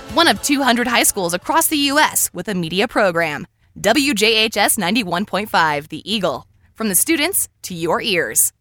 One of 200 high schools across the U.S. with a media program. WJHS 91.5, The Eagle. From the students to your ears.